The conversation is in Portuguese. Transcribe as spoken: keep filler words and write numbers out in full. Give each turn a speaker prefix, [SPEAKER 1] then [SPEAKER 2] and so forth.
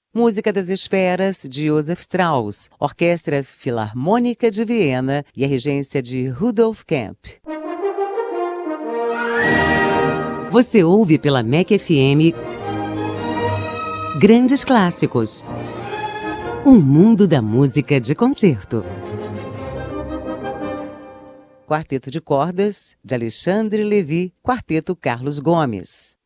[SPEAKER 1] Música das Esferas, de Joseph Strauss, Orquestra Filarmônica de Viena e a regência de Rudolf Kemp. Você ouve pela M E C F M Grandes Clássicos. Um mundo da música de concerto. Quarteto de cordas, de Alexandre Levy, Quarteto Carlos Gomes.